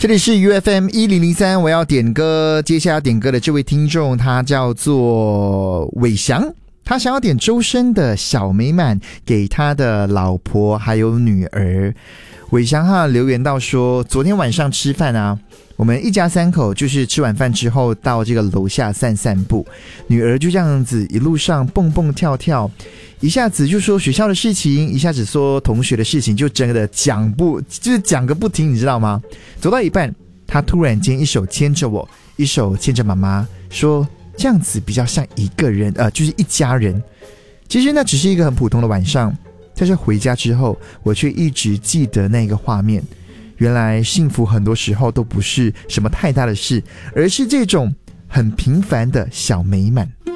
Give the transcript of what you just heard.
这里是 UFM 1003，我要点歌。接下来点歌的这位听众，他叫做伟翔，他想要点周深的《小美满》给他的老婆还有女儿。伟翔他留言到说，昨天晚上吃饭啊，我们一家三口就是吃完饭之后到这个楼下散散步，女儿就这样子一路上蹦蹦跳跳，一下子就说学校的事情，一下子说同学的事情，就真的讲个不停，你知道吗？走到一半，她突然间一手牵着我，一手牵着妈妈，说这样子比较像一个人，就是一家人。其实那只是一个很普通的晚上，但是回家之后，我却一直记得那个画面。原来幸福很多时候都不是什么太大的事，而是这种很平凡的小美满。